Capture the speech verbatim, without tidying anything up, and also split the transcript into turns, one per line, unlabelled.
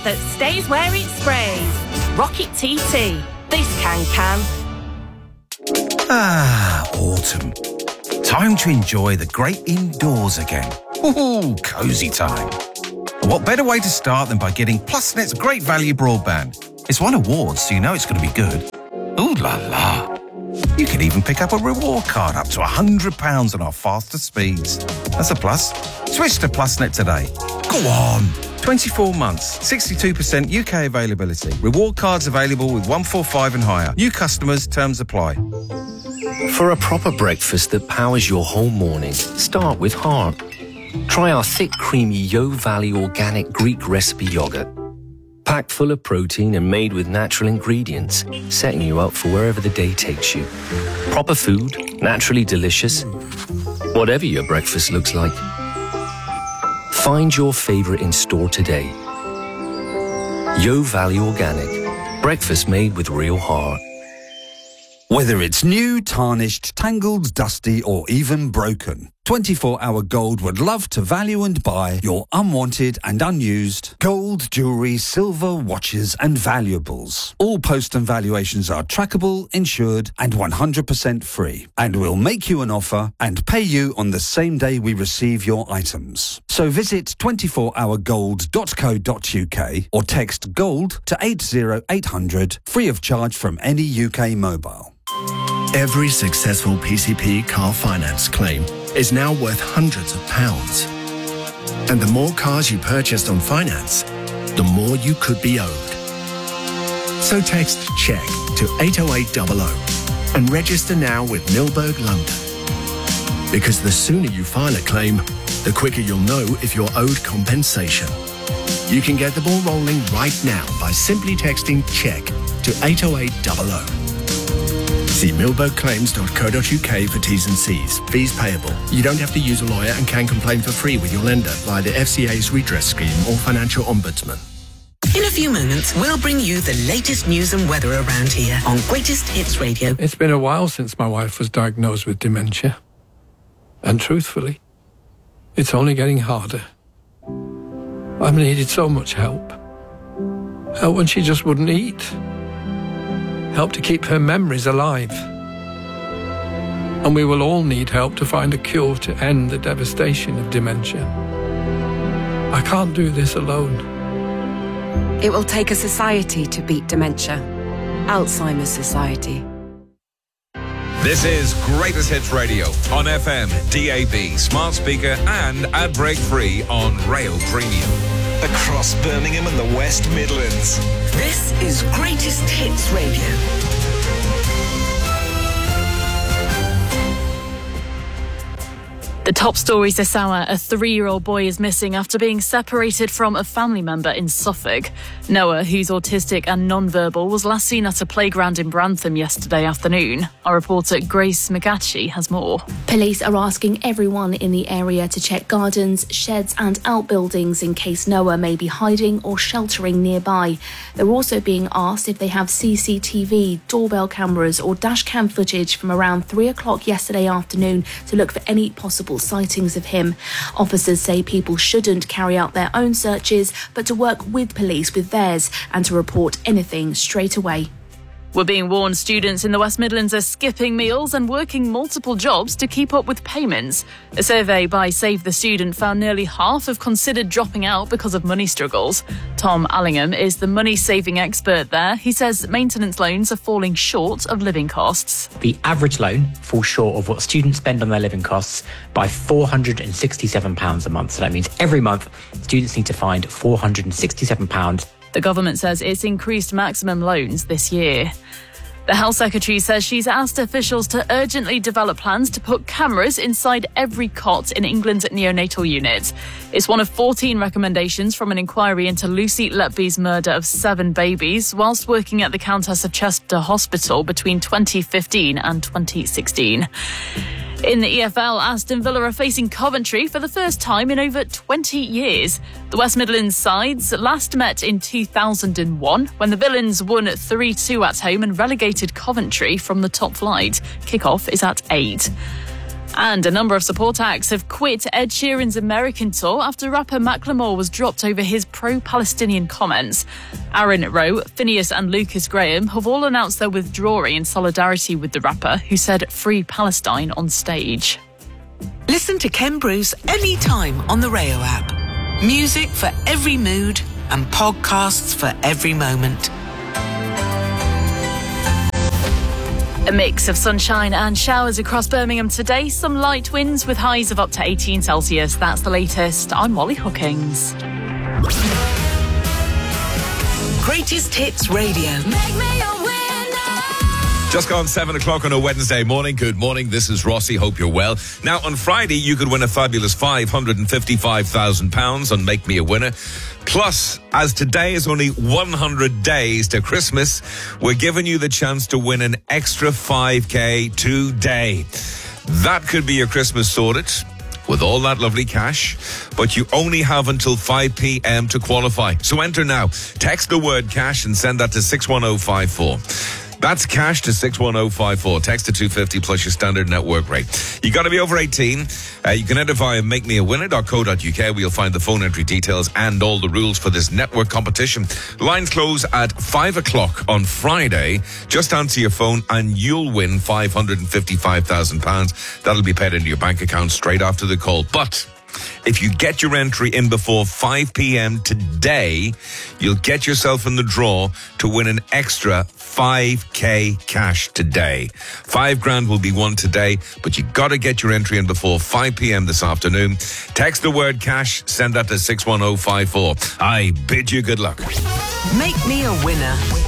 that stays where it sprays. Rocket T T. This can can.
Ah, autumn. Time to enjoy the great indoors again. Ooh, cosy time. And what better way to start than by getting PlusNet's great value broadband? It's won awards, so you know it's going to be good. Ooh la la. You can even pick up a reward card up to one hundred pounds on our faster speeds. That's a plus. Switch to PlusNet today. Go on. twenty-four months, sixty-two percent U K availability. Reward cards available with one forty-five and higher. New customers, terms apply.
For a proper breakfast that powers your whole morning, start with heart. Try our thick, creamy Yo Valley organic Greek recipe yogurt. Packed full of protein and made with natural ingredients, setting you up for wherever the day takes you. Proper food, naturally delicious, whatever your breakfast looks like. Find your favourite in store today. Yo Valley Organic. Breakfast made with real heart.
Whether it's new, tarnished, tangled, dusty or even broken, twenty-four hour Gold would love to value and buy your unwanted and unused gold, jewellery, silver, watches and valuables. All post and valuations are trackable, insured and one hundred percent free. And we'll make you an offer and pay you on the same day we receive your items. So visit twenty-four hour gold dot co dot uk or text GOLD to eight oh eight hundred free of charge from any U K mobile.
Every successful P C P car finance claim is now worth hundreds of pounds. And the more cars you purchased on finance, the more you could be owed. So text CHECK to eight oh eight hundred and register now with Milberg London. Because the sooner you file a claim, the quicker you'll know if you're owed compensation. You can get the ball rolling right now by simply texting CHECK to eight oh eight hundred. See milberg claims dot co dot uk for T's and C's. Fees payable. You don't have to use a lawyer and can complain for free with your lender via the F C A's redress scheme or financial ombudsman.
In a few moments, we'll bring you the latest news and weather around here on Greatest Hits Radio.
It's been a while since my wife was diagnosed with dementia. And truthfully, it's only getting harder. I've needed so much help. Help when she just wouldn't eat. Help to keep her memories alive. And we will all need help to find a cure to end the devastation of dementia. I can't do this alone.
It will take a society to beat dementia. Alzheimer's Society.
This is Greatest Hits Radio on F M, D A B, smart speaker and ad-break free on Rail Premium.
Across Birmingham and the West Midlands.
This is Greatest Hits Radio.
The top stories this hour: a three-year-old boy is missing after being separated from a family member in Suffolk. Noah, who's autistic and non-verbal, was last seen at a playground in Brantham yesterday afternoon. Our reporter Grace McGatchy has more.
Police are asking everyone in the area to check gardens, sheds and outbuildings in case Noah may be hiding or sheltering nearby. They're also being asked if they have C C T V, doorbell cameras or dashcam footage from around three o'clock yesterday afternoon to look for any possible sightings of him. Officers say people shouldn't carry out their own searches, but to work with police with theirs and to report anything straight away.
We're being warned students in the West Midlands are skipping meals and working multiple jobs to keep up with payments. A survey by Save the Student found nearly half have considered dropping out because of money struggles. Tom Allingham is the money-saving expert there. He says maintenance loans are falling short of living costs.
The average loan falls short of what students spend on their living costs by four hundred sixty-seven pounds a month. So that means every month students need to find four hundred sixty-seven pounds.
The government says it's increased maximum loans this year. The Health Secretary says she's asked officials to urgently develop plans to put cameras inside every cot in England's neonatal unit. It's one of fourteen recommendations from an inquiry into Lucy Letby's murder of seven babies whilst working at the Countess of Chester Hospital between twenty fifteen and twenty sixteen. In the E F L, Aston Villa are facing Coventry for the first time in over twenty years. The West Midlands sides last met in two thousand one when the Villains won three two at home and relegated Coventry from the top flight. Kick-off is at eight. And a number of support acts have quit Ed Sheeran's American tour after rapper Macklemore was dropped over his pro-Palestinian comments. Aaron Rowe, Phineas and Lucas Graham have all announced they're withdrawing in solidarity with the rapper, who said "Free Palestine" on stage.
Listen to Ken Bruce anytime on the Rayo app. Music for every mood and podcasts for every moment.
A mix of sunshine and showers across Birmingham today. Some light winds with highs of up to eighteen Celsius. That's the latest. I'm Molly Hookings.
Greatest Hits Radio.
Make me a winner.
Just gone seven o'clock on a Wednesday morning. Good morning. This is Rossi. Hope you're well. Now, on Friday, you could win a fabulous five hundred fifty-five thousand pounds on Make Me a Winner. Plus, as today is only one hundred days to Christmas, we're giving you the chance to win an extra five K today. That could be your Christmas sorted with all that lovely cash, but you only have until five p.m. to qualify. So enter now. Text the word cash and send that to six one oh five four. That's cash to six one oh five four. Text to two fifty plus your standard network rate. You got to be over eighteen. Uh, you can enter via make me a winner dot co dot uk, where you'll find the phone entry details and all the rules for this network competition. Lines close at five o'clock on Friday. Just answer your phone and you'll win five hundred fifty-five thousand pounds. That'll be paid into your bank account straight after the call. But if you get your entry in before five p.m. today, you'll get yourself in the draw to win an extra five K cash today. Five grand will be won today, but you got to get your entry in before five p.m. this afternoon. Text the word cash, send that to six one oh five four. I bid you good luck.
Make me a winner.